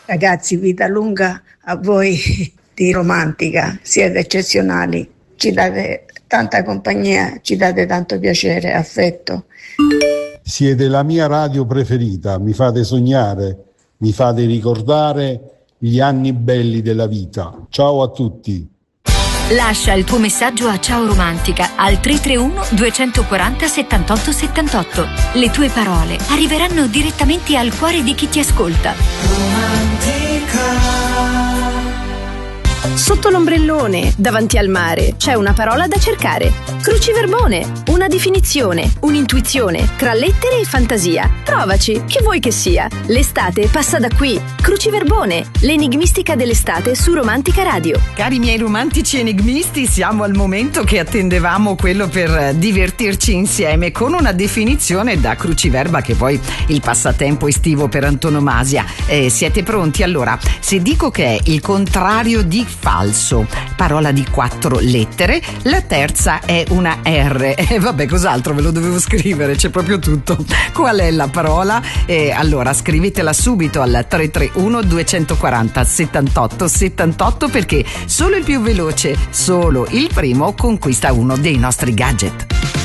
Ragazzi, vita lunga a voi di Romantica, siete eccezionali, ci date tanta compagnia, ci date tanto piacere, affetto. Siete la mia radio preferita, mi fate sognare, mi fate ricordare gli anni belli della vita. Ciao a tutti. Lascia il tuo messaggio a Ciao Romantica al 331 240 78 78. Le tue parole arriveranno direttamente al cuore di chi ti ascolta. Sotto l'ombrellone, davanti al mare, c'è una parola da cercare. Cruciverbone, una definizione, un'intuizione, tra lettere e fantasia. Provaci, che vuoi che sia. L'estate passa da qui. Cruciverbone, l'enigmistica dell'estate su Romantica Radio. Cari miei romantici enigmisti, siamo al momento che attendevamo, quello per divertirci insieme con una definizione da cruciverba, che poi il passatempo estivo per antonomasia. Siete pronti? Allora, se dico che è il contrario di falso, parola di 4 lettere, la terza è una R. Vabbè, cos'altro ve lo dovevo scrivere, c'è proprio tutto. Qual è la parola? Allora scrivetela subito al 331 240 78 78, perché solo il più veloce, solo il primo, conquista uno dei nostri gadget.